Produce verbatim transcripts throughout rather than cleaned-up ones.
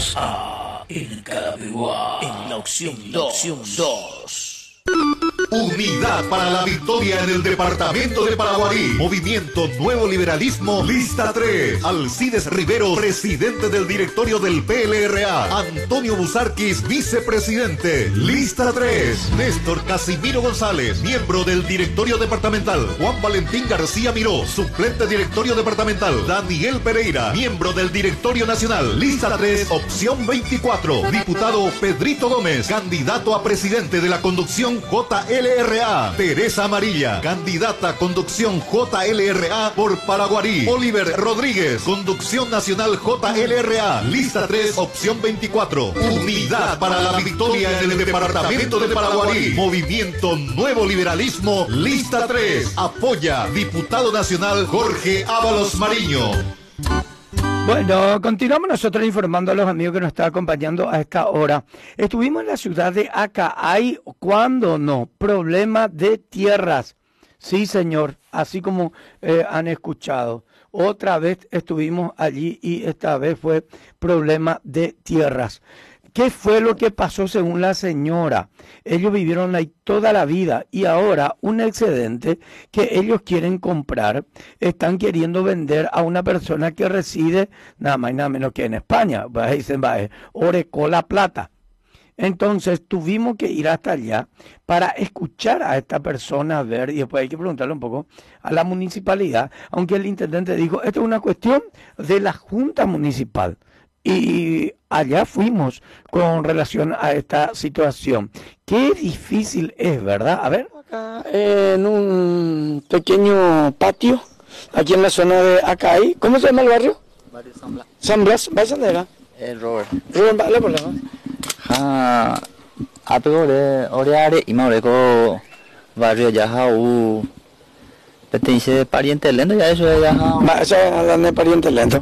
Más A en Carapeguá, en la opción dos. Unidad para la victoria en el departamento de Paraguarí. Movimiento Nuevo Liberalismo, lista tres. Alcides Rivero, presidente del directorio del P L R A. Antonio Busarquis, vicepresidente. Lista tres. Néstor Casimiro González, miembro del directorio departamental. Juan Valentín García Miró, suplente directorio departamental. Daniel Pereira, miembro del directorio nacional. Lista tres, opción veinticuatro. Diputado Pedrito Gómez, candidato a presidente de la conducción J L R A. Teresa Amarilla, candidata a conducción J L R A por Paraguarí. Oliver Rodríguez, conducción nacional J L R A. Lista tres, opción veinticuatro. Unidad para la victoria en el departamento de Paraguarí. Movimiento Nuevo Liberalismo, lista tres. Apoya diputado nacional Jorge Ábalos Mariño. Bueno, continuamos nosotros informando a los amigos que nos están acompañando a esta hora. Estuvimos en la ciudad de Acá. Hay, ¿cuándo no? Problema de tierras. Sí, señor, así como eh, han escuchado. Otra vez estuvimos allí y esta vez fue problema de tierras. ¿Qué fue lo que pasó según la señora? Ellos vivieron ahí toda la vida y ahora un excedente que ellos quieren comprar, están queriendo vender a una persona que reside nada más y nada menos que en España. Dicen, va, Orecó La Plata. Entonces tuvimos que ir hasta allá para escuchar a esta persona, ver, y después hay que preguntarle un poco a la municipalidad, aunque el intendente dijo, esto es una cuestión de la Junta Municipal. Y allá fuimos con relación a esta situación. Qué difícil es, ¿verdad? A ver. Acá en un pequeño patio, aquí en la zona de Acay. ¿Cómo se llama el barrio? Barrio San Blas. San Blas, ¿vayan de acá? El Robert. Robert, vale, por la mano. Ah, apego de Oreare y Maureco barrio ya u pertenece pariente lento ya eso ya ha. Eso es de pariente lento.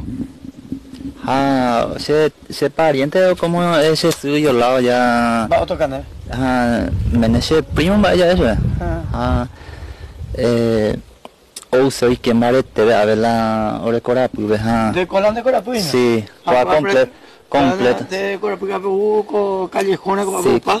Ah, se se pariente como ese suyo lado ya. Va otro canal. Ah, me ese primo vaya eso. Ah, eh, o soy que mare te ve a ver la ore Corapu, ¿ah? ¿De Colón de Corapu? Sí, va completo. Completo. De Corapu con callejón como papá.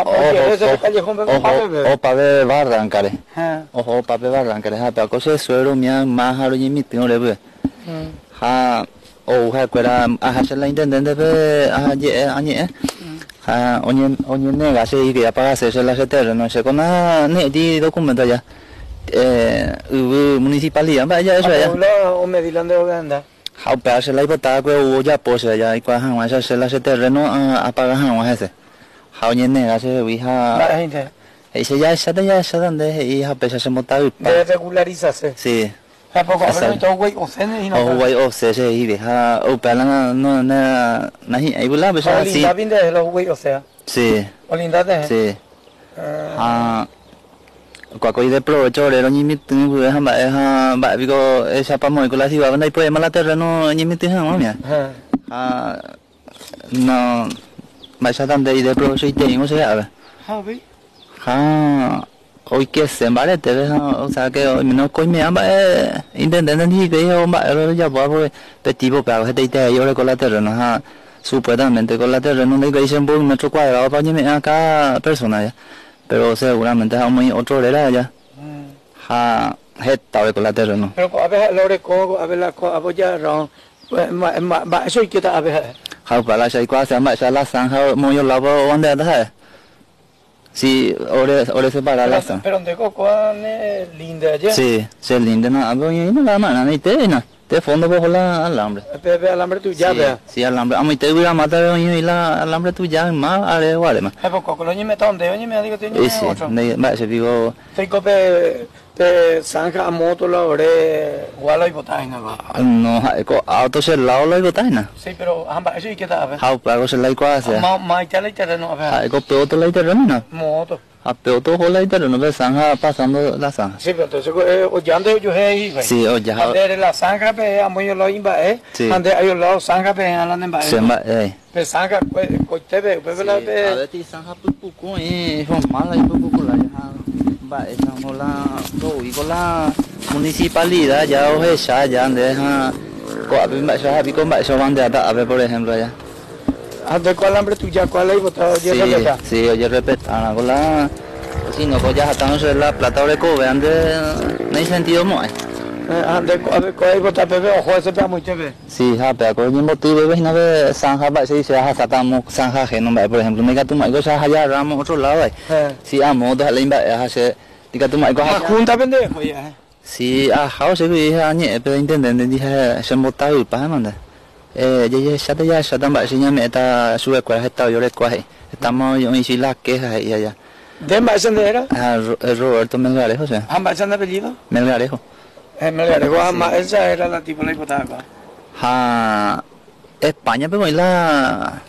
O para ver Barrancare. Ojo, para ver Barrancare. Ha, pero cosa suero mía más a lo y mi tío le ve. Ha, o ha cuera a hacer la intendente de añe. Ha, oye, oye, nega, se que apaga se la setera, no sé con nada, ni di documento ya. Eh, municipalidad, vaya eso ya. O Medilán de Uganda. Ha, pero se la hipoteca que hubo ya pues ya y cuando han se la setera no apaga han ese. Ha, oye, nega, se vija. La gente. Ese ya esa ya esa donde y ha pesa se montar. De regularizarse. Sí. Ha poco pero todo güey o cene y no. O güey o se se y ha o pela no no na nahi ai bula pues así. Olinda vinde de los güey o sea. Sí. Olinda de. Sí. Ah. Cuaco y de provecho le ni mi tengo de hamba ha ba bigo esa pa moi con la ciudad donde puede mala terreno ni mi tengo mía. Ah. No. Mai sa tan de de provecho y tengo se sabe. Ha vi. Ha. Hoy que se vale te ves o sea que no coi me amba intentando ni que yo va ya va petivo pero este te yo le con la terreno ha supuestamente con la terreno no le dicen por un metro cuadrado para ni acá persona ya pero seguramente es muy otro era ya ha está con la terreno pero a ver lo reco a ver la apoya va eso y que a ver ha para la sai qua se ma la san ha muy yo lavo donde está. Sí, ahora ahora se para la zona. Pero donde cocoan es linda allá. Sí, se linda no, hablo y no la mano ni te no. Te fondo bajo la alambre. Ve alambre tu ya ve. Sí, alambre. A mí te voy a matar y la alambre tu ya más ale vale más. Eh poco con oñe me donde oñe me digo tiene otro. Sí, va se digo. Te cope te zanja moto la ore igual hay botaina va. No, auto se lado la botaina. Sí, pero amba eso y que da. Ha pago se la cuase. Ma ma ya le terreno a ver. Ha go peoto la terreno. Moto. A peoto hola terreno ve zanja pasando la zanja. Sí, pero entonces o ya ande yo he ahí. Sí, o ya. Ande la zanja pe a muy lo imba eh. Ande hay lado zanja pe a la nemba. Se va eh. Pe zanja coite ve, pe la pe. A ver ti zanja pupu y formal y pupu la va esa mola do y con la municipalidad ya o esa ya deja co a ver va esa con va eso van de a ver por ejemplo allá ¿De cuál hambre tuya? ¿Cuál hay votado? Sí, sí, oye, respetar, con la... Si no, pues ya estamos en la plata de cobre, antes no hay sentido más. ¿De cuál hay votado, bebé? Ojo, ese pega muy chévere. Sí, ja, pero con el motivo, bebé, no ve Sanja, se dice, ja, estamos Sanja, que no ve, por ejemplo, me gato más, ya allá, ramos otro lado, sí, amo, de la imba, ja, se, diga tu más, ja, junta pendejo, ya. Sí, ah, ja, se dije, añe, pero intendente, dije, se motaba y para mandar. Eh, ya ya ya ya ya tambah sini meta sube cuál está yo le cuaje. Estamos yo y si la queja y allá. ¿De Mbacende era? Ah, Roberto Melgarejo, sí. ¿Ah, Mbacende apellido? Melgarejo. Eh, Melgarejo, ah, esa era la tipo la hipoteca. Ah, España pero la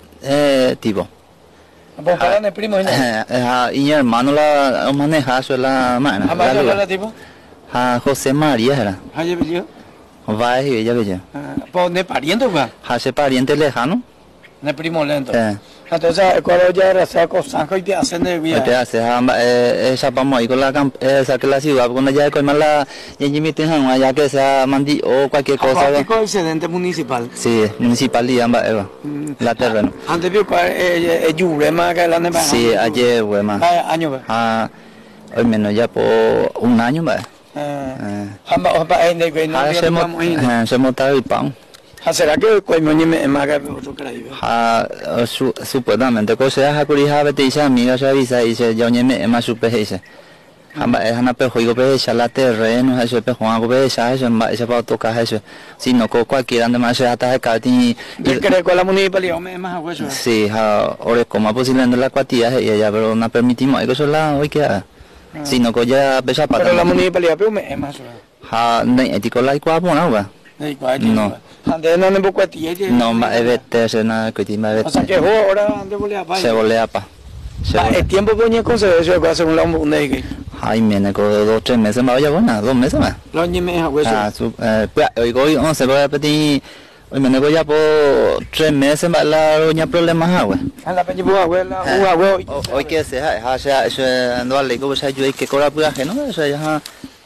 eh tipo. ¿Vos pagan el primo y no? Ah, y mi hermano la maneja eso la mana. ¿Ah, Mbacende la tipo? Ah, José María era. ¿Ah, ya apellido? Va y ella bella. ¿Pues de pariente o qué? Hace pariente lejano. De primo lento. Eh. Entonces, cuando ya era saco Sanjo y te hacen de vida. Te hace, eh, esa vamos ahí con la esa que la ciudad, cuando ya con la ya me meten allá que sea mandi o cualquier cosa. ¿Cuál excedente municipal? Sí, municipalidad, va, la terreno. Antes vio cuál es Yurema que la ne sí, ayer, güey, más. Año, va. Ah, hoy menos ya por un año, va. Eh. Hamba hamba en de que no había se montaba el pan. ¿Será que coño me más que otro que ahí? Ah, supuestamente cosa ha curija vete y amiga se avisa y se yo me más supe dice. Hamba es una pejo y go ya la terreno eso pejo hago ve ya eso se va a tocar eso. Si no cualquiera ande más se ata de carti. Yo creo que la municipalidad me más hueso. Sí, ahora como posible en la cuatilla y ya pero no permitimos eso la hoy que si no ya pesa para. Pero la municipalidad pero me más. Ha, nei etiko la ikwa bona ba. No. Ande no ne poco tie. No, ma evete se na que ti ma evete. O sea que ahora ande volea pa. Se volea pa. El tiempo poñe con se eso que hace un lado un de. Ay, mene ko dos tres meses ma vaya bona, dos meses ma. Lo ni me hago eso. Ah, su eh hoy hoy on se va a pedir hoy me nego ya por tres meses ma la roña problemas agua. A la peña abuela, un abuelo. Hoy que se ha ya eso no vale que vos ayude que cobra puaje, ¿no? Eso ya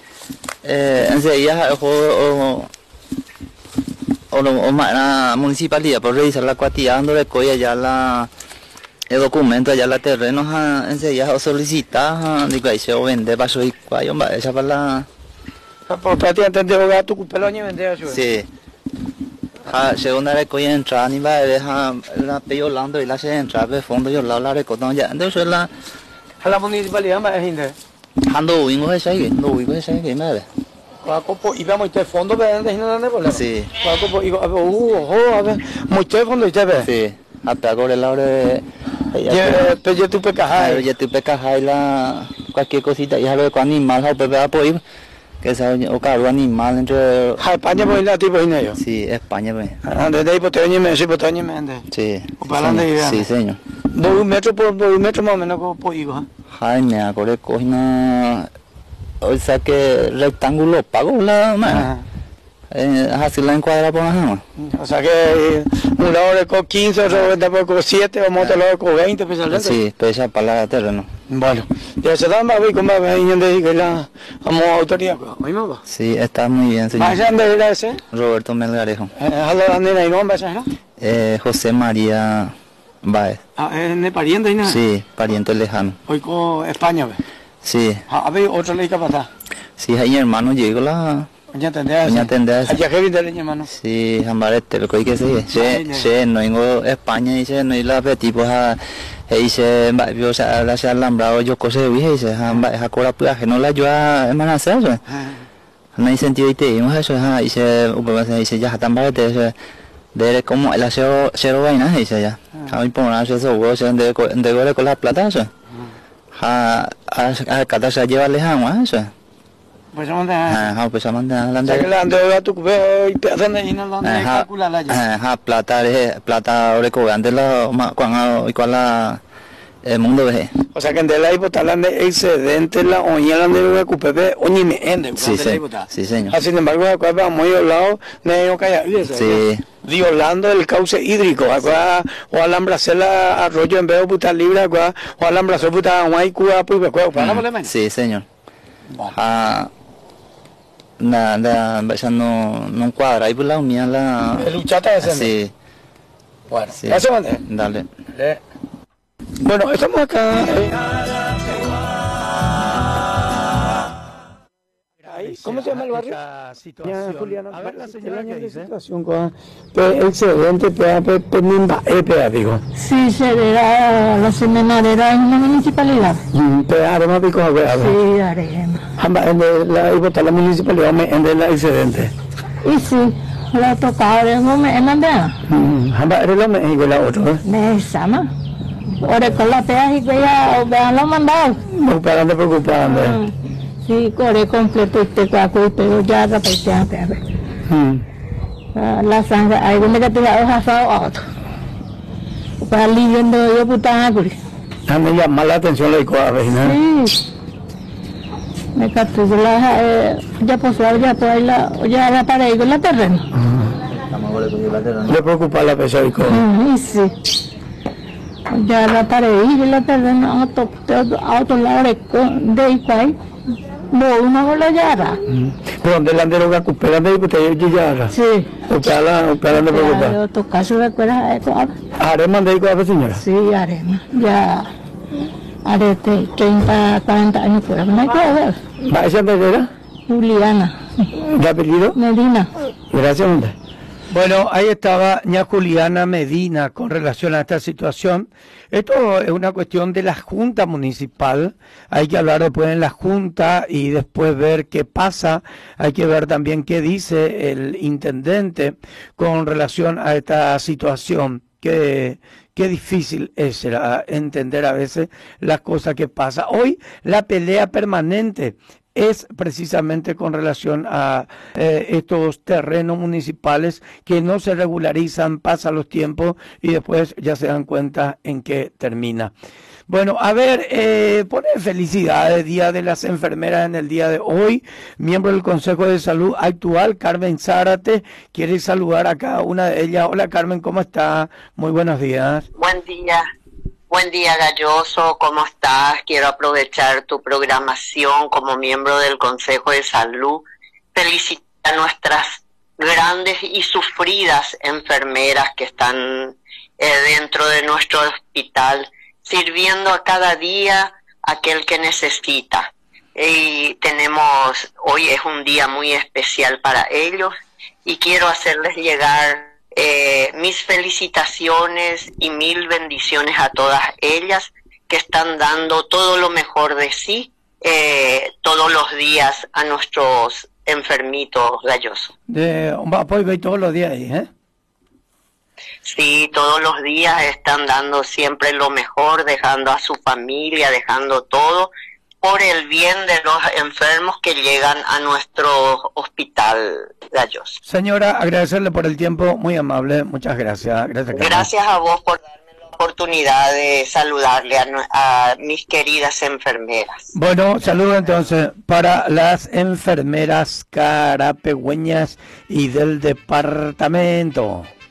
eh enseguida o o o la municipalidad por revisar la cuantía dándole coya ya la el documento ya la terreno enseguida solicita digo ahí se vende paso y cuayo esa para la por prácticamente de gato tu pelo ni vende eso. Sí. Ha segunda vez que entra ni va deja la pello lando y la se entra de fondo yo la la recordón ya entonces la a la municipalidad más gente ando wingo ese ahí no wingo ese que me ve Cuaco y vamos este fondo pero antes no dan problema. Sí. Cuaco y uh oh a ver mucho fondo usted ve. Sí. Hasta con el lado de ya pero yo tu pecaja. Ya tu pecaja la cualquier cosita y algo con animal o pepe apoyo que sea o caro animal entre España pues la tipo en ellos. Sí, España pues. Antes de ahí poteño me sí poteño me ande. Sí. Para dónde sí, señor. Dos metros por dos metros más o menos por higo. Ay, me acuerdo cogina o sea que rectángulo pago la más. Eh, así la encuadra por nada. O sea que un lado de con quince, otro de con siete, o otro lado con veinte, especialmente. Sí, pesa para la terreno. Bueno, ya se dan más bien con más bien de que la amo autoridad. ¿Oímos? Sí, está muy bien, señor. ¿Más grande era ese? Roberto Melgarejo. Eh, ¿a la nena y nombre esa era? Eh, José María Baez. Ah, ¿es de pariente y nada? Sí, pariente lejano. Hoy con España, ¿ves? Sí. A ver, otra ley que pasa. Sí, ahí hermano llegó la... Ya tendrás. Ya tendrás. Allá que viene el hermano. Sí, jambarete, lo que hay que seguir. Sí, sí, no vengo a España y se no hay la tipo a y se va yo se la se alambrado yo cose vi y se jamba a cora puaje no la yo a hermana se eso. No hay sentido y te dimos eso y se y se ya tambarete se de como el cero cero vaina y se ya. A mí por eso eso se de de con la plata eso. Ha a cada se lleva lejano eso. Pues manda. Ah, pues manda la ande. La ande a tu veo y pedan ahí no donde calcula la ya. Ah, plata de plata ore ko ande la cuando igual la el mundo ve. O sea que ande la hipotalan de excedente la oña la de recupere oñi me ende. Sí, sí, señor. Sin embargo, acá vamos a lado de no calla. Sí. Violando el cauce hídrico, acá o alambrazela arroyo en vez de puta libre acá o alambrazó puta guay cuba pues para sí, señor. Ah, nada, ya no no cuadra, ahí por la unidad la... El luchata ese. Sí. Bueno, Sí. gracias, Andrés. Dale. Dale. Bueno, estamos acá. eh, Ahí, ¿cómo se llama el barrio? Ya, Juliana, A ver, la señora el año que de dice. situación con pe- excedente, pe- pe- penimba, E P A, digo. Sí, se era la seminarera en una municipalidad. Mm, pe- arema, pico, a ver, a ver. Sí, Arema. Amba, en de la, y votar la municipalidad, me- en de la excedente. Y sí, la tocaba de un en la Mm, amba, era la me, y la otra, ¿eh? me sama. Ore con la pea y que ya vean lo mandado. No, para de preocupar, Andrés. Sí, core completo y te cuaco y pero ya repetían que Mm. la sangre, hay donde que te da hoja a otro. Para lidiando yo puta aguri. A mí llama la atención la icoa, ¿no? Sí. Me capturó la, eh, ya pues ya pues la, ya la pared con la terreno. Le preocupa la pesa de icoa. Mm, sí. Ya la pared y la terreno a otro, a otro lado de igual. No, una bola yara. Pero donde la de recupera de usted ya. Sí. Upala, upala de preocupa. Yo tu caso recuerda de todo. Arema de icoa, señora. Sí, Arema. Ya. Arete, treinta, cuarenta años fuera. No hay que ver. ¿Va esa bandera? Juliana ¿De apellido? Medina. Gracias, Andrés. Bueno, ahí estaba ña Juliana Medina con relación a esta situación. Esto es una cuestión de la Junta Municipal. Hay que hablar después en la Junta y después ver qué pasa. Hay que ver también qué dice el intendente con relación a esta situación. Qué, qué difícil es será entender a veces las cosas que pasan. Hoy la pelea permanente es precisamente con relación a eh, estos terrenos municipales que no se regularizan, pasan los tiempos y después ya se dan cuenta en qué termina. Bueno, a ver, eh, pone felicidades, Día de las Enfermeras en el día de hoy. Miembro del Consejo de Salud actual, Carmen Zárate, quiere saludar a cada una de ellas. Hola Carmen, ¿cómo está? Muy buenos días. Buen día, buen día Galloso, ¿cómo estás? Quiero aprovechar tu programación como miembro del Consejo de Salud, felicitar a nuestras grandes y sufridas enfermeras que están eh, dentro de nuestro hospital, sirviendo a cada día a aquel que necesita. Y tenemos, hoy es un día muy especial para ellos y quiero hacerles llegar Eh, mis felicitaciones y mil bendiciones a todas ellas que están dando todo lo mejor de sí eh, todos los días a nuestros enfermitos Galloso. De un apoyo y todos los días ahí, ¿eh? Sí, todos los días están dando siempre lo mejor, dejando a su familia, dejando todo por el bien de los enfermos que llegan a nuestro hospital Galloso. Señora, agradecerle por el tiempo, muy amable, muchas gracias. Gracias, Carmen. Gracias a vos por darme la oportunidad de saludarle a, nue- a mis queridas enfermeras. Bueno, saludos entonces para las enfermeras carapegüeñas y del departamento.